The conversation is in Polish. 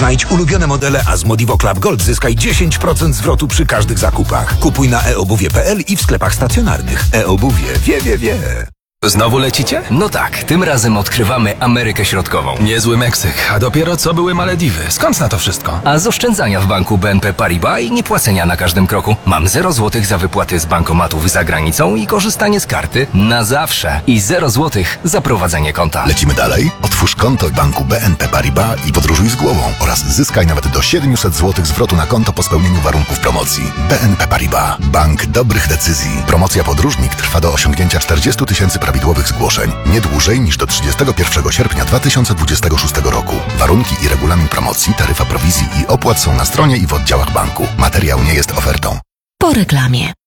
Znajdź ulubione modele, a z Modivo Club Gold zyskaj 10% zwrotu przy każdych zakupach. Kupuj na eobuwie.pl i w sklepach stacjonarnych. eObuwie wie. Znowu lecicie? No tak, tym razem odkrywamy Amerykę Środkową. Niezły Meksyk, a dopiero co były Malediwy. Skąd na to wszystko? A z oszczędzania w banku BNP Paribas i niepłacenia na każdym kroku. Mam 0 złotych za wypłaty z bankomatów za granicą i korzystanie z karty na zawsze. I 0 złotych za prowadzenie konta. Lecimy dalej? Otwórz konto w banku BNP Paribas i podróżuj z głową oraz zyskaj nawet do 700 zł zwrotu na konto po spełnieniu warunków promocji. BNP Paribas. Bank dobrych decyzji. Promocja podróżnik trwa do osiągnięcia 40 000 prawidłowych zgłoszeń. Nie dłużej niż do 31 sierpnia 2026 roku. Warunki i regulamin promocji, taryfa prowizji i opłat są na stronie i w oddziałach banku. Materiał nie jest ofertą. Po reklamie.